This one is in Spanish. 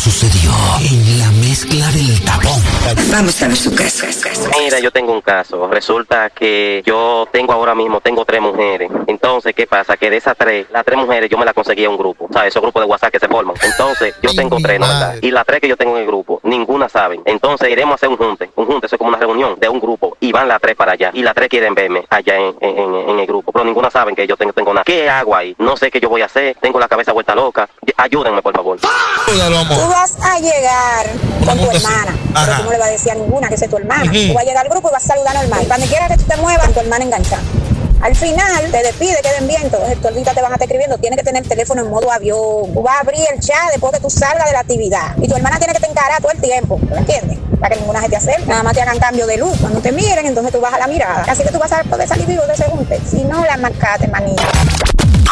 sucedió en la mezcla del tapón. Vamos a ver su caso. Mira, yo tengo un caso. Resulta que yo ahora mismo tengo 3 mujeres. Entonces, ¿qué pasa? Que de esas 3, las 3 mujeres yo me las conseguí a un grupo. ¿Sabes? Esos grupos de WhatsApp que se forman. Entonces, yo tengo 3, ¿no? ¿Verdad? Y las 3 que yo tengo en el grupo, ninguna saben. Entonces, iremos a hacer un junte. Un junte, eso es como una reunión de un grupo. Y van las 3 para allá. Y las 3 quieren verme allá en el grupo. Pero ninguna saben que yo tengo nada. ¿Qué hago ahí? No sé qué yo voy a hacer. Tengo la cabeza vuelta loca. Ayúdenme, por favor. Tú vas a llegar con tu hermana, pero tú no le vas a decir a ninguna que sea tu hermana. Tú vas a llegar al grupo y vas a saludar normal. Cuando quiera que tú te muevas, tu hermana enganchada. Al final te despide, queden bien, entonces tú ahorita te van a estar escribiendo, tienes que tener el teléfono en modo avión. Tú vas a abrir el chat después que tú salgas de la actividad. Y tu hermana tiene que te encarar todo el tiempo, ¿me entiendes? Para que ninguna se te acerque, nada más te hagan cambio de luz. Cuando te miren, entonces tú bajas la mirada. Así que tú vas a poder salir vivo de ese junte. Si no, la marcaste, manito.